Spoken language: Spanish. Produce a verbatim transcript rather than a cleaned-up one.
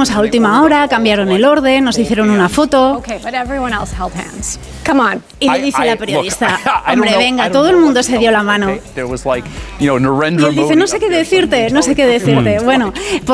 decidimos a última hora, cambiaron el orden, nos hicieron una foto. Y le dice la periodista, hombre, venga, todo el mundo se dio la mano. Y él dice, no sé qué decirte, no sé qué decirte. Bueno,